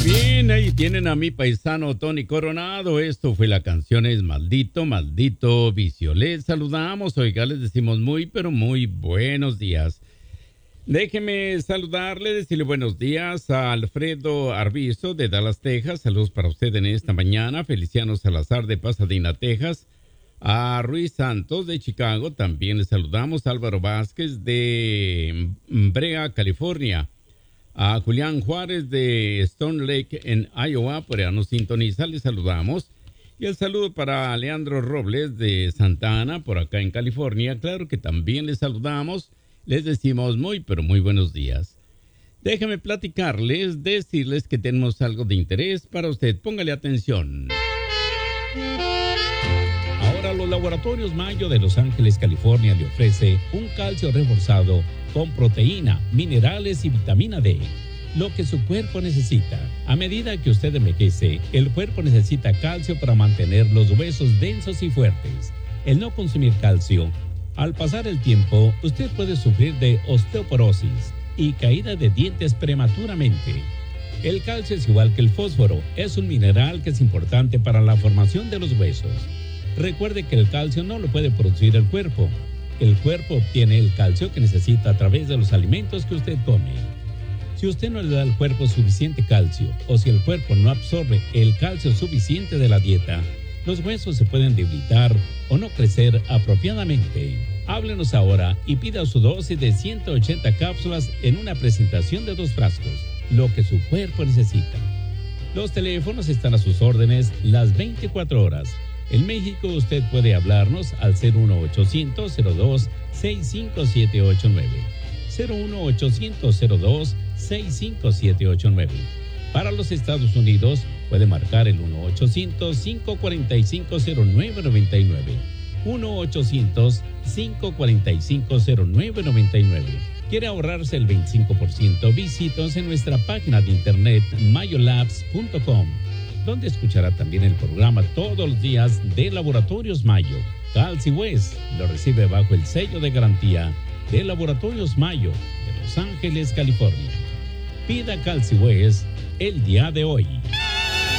Bien, ahí tienen a mi paisano Tony Coronado. Esto fue la canción Es Maldito, Maldito Vicio. Les saludamos, oiga, les decimos muy, pero muy buenos días. Déjeme saludarle, decirle buenos días a Alfredo Arbizo de Dallas, Texas. Saludos para usted en esta mañana. Feliciano Salazar de Pasadena, Texas. A Ruiz Santos de Chicago también le saludamos. Álvaro Vázquez de Brea, California. A Julián Juárez de Stone Lake en Iowa, por allá nos sintoniza, le saludamos. Y el saludo para Leandro Robles de Santa Ana, por acá en California. Claro que también les saludamos, les decimos muy, pero muy buenos días. Déjenme platicarles, decirles que tenemos algo de interés para usted. Póngale atención. Ahora los Laboratorios Mayo de Los Ángeles, California, le ofrece un calcio reforzado con proteína, minerales y vitamina D, lo que su cuerpo necesita. A medida que usted envejece, el cuerpo necesita calcio para mantener los huesos densos y fuertes. El no consumir calcio, al pasar el tiempo, usted puede sufrir de osteoporosis y caída de dientes prematuramente. El calcio es igual que el fósforo, es un mineral que es importante para la formación de los huesos. Recuerde que el calcio no lo puede producir el cuerpo. El cuerpo obtiene el calcio que necesita a través de los alimentos que usted come. Si usted no le da al cuerpo suficiente calcio o si el cuerpo no absorbe el calcio suficiente de la dieta, los huesos se pueden debilitar o no crecer apropiadamente. Háblenos ahora y pida su dosis de 180 cápsulas en una presentación de 2 frascos, lo que su cuerpo necesita. Los teléfonos están a sus órdenes las 24 horas. En México usted puede hablarnos al 01800-02-65789. 01800-02-65789. Para los Estados Unidos puede marcar el 1-800-545-0999. 1-800-545-0999. ¿Quiere ahorrarse el 25%? Visítenos en nuestra página de internet mayolabs.com, donde escuchará también el programa todos los días de Laboratorios Mayo. Calci West lo recibe bajo el sello de garantía de Laboratorios Mayo de Los Ángeles, California. Pida Calci West el día de hoy.